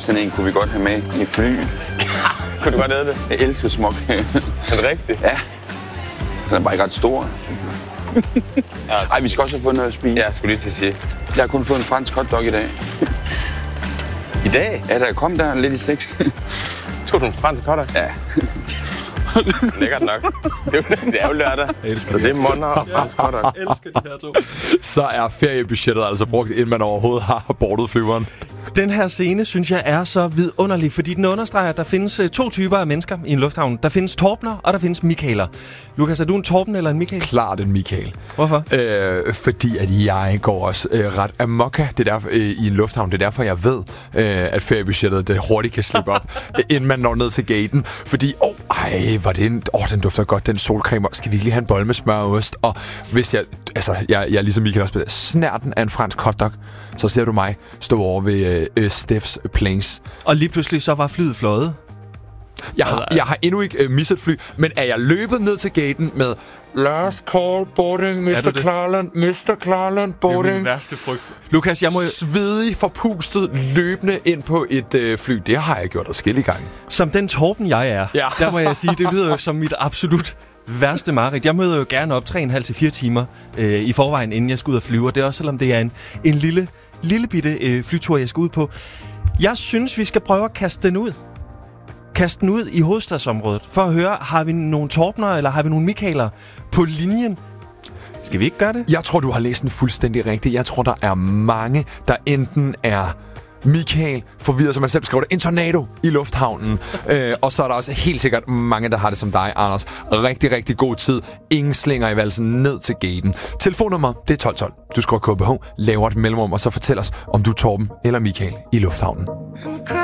sådan en kunne vi godt have med i flyet. Kunne du godt æde det? Jeg elsker småkage. Er det rigtigt? Ja. Den er bare ikke ret stor. Ej, vi skal også have fået noget at spise. Ja, jeg skulle lige til at sige. Jeg har kun fået en fransk hotdog i dag. I dag? Ja, der kom der lidt i 6. Tog du en fransk hotdog? Ja. Lækkert nok. Det er jo lørdag. Så det er måneder og fransk hotdog. Jeg elsker de her to. Så er feriebudgettet altså brugt, inden man overhovedet har bordet flyveren. Den her scene, synes jeg, er så vidunderlig, fordi den understreger, at der findes 2 typer af mennesker i en lufthavn. Der findes Torbener, og der findes Michaeler. Lukas, er du en Torben eller en Michael? Klart en Michael. Hvorfor? Fordi at jeg går også ret amokka det der, i en lufthavn. Det er derfor, jeg ved, at feriebudgettet det hurtigt kan slippe op, inden man når ned til gaten. Fordi, den dufter godt, den solcreme. Skal vi lige have en bolle med smør og ost? Og hvis jeg er ligesom Michael også, snærten af en fransk hotdog, så ser du mig stå over ved Steffs Plains. Og lige pludselig så var flyet fløjet. Jeg har endnu ikke misset fly, men er jeg løbet ned til gaten med last call boarding, Mr. Klarland, Mr. Klarland boarding. Det er min værste frygt. Lukas, jeg må svedig, forpustet, løbende ind på et fly. Det har jeg gjort adskillige gange. Som den Torben, jeg er, der må jeg sige, det lyder jo som mit absolut værste mareridt. Jeg møder jo gerne op 3,5 til 4 timer i forvejen, inden jeg skal ud og flyve. Og det er også, selvom det er en lille bitte flytur, jeg skal ud på. Jeg synes, vi skal prøve at kaste den ud. Kaste den ud i hovedstadsområdet, for at høre, har vi nogle Torbener, eller har vi nogle Michaeler på linjen? Skal vi ikke gøre det? Jeg tror, du har læst den fuldstændig rigtigt. Jeg tror, der er mange, der enten er Michael, forvirret, som man selv skriver det, en tornado i lufthavnen. Og så er der også helt sikkert mange, der har det som dig, Anders. Rigtig, rigtig god tid. Ingen slinger i valsen ned til gaten. Telefonnummer, det er 1212. Du skriver KBH, laver et mellemrum, og så fortæl os, om du er Torben eller Michael i lufthavnen.